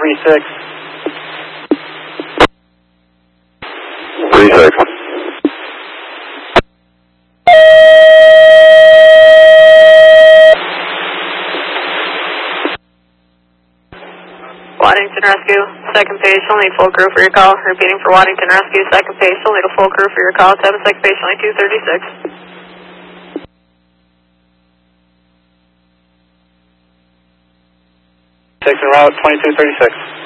2236. 36. Waddington Rescue, second page, you'll need full crew for your call. Repeating for Waddington Rescue, second page, you'll need a full crew for your call. Tab second page, only 236. Six en route, 2236.